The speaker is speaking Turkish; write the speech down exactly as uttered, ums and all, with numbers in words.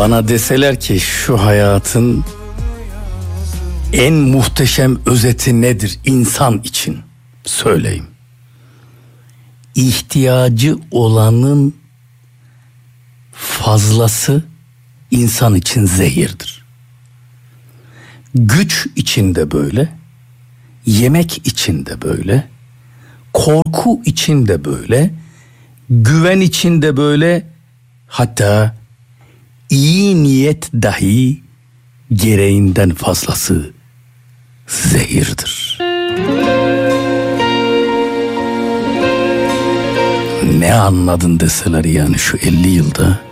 Bana deseler ki şu hayatın en muhteşem özeti nedir insan için? Söyleyeyim. İhtiyacı olanın fazlası insan için zehirdir. Güç için de böyle, yemek için de böyle, korku için de böyle, güven için de böyle, hatta iyi niyet dahi gereğinden fazlası zehirdir. Ne anladın deseler yani şu elli yılda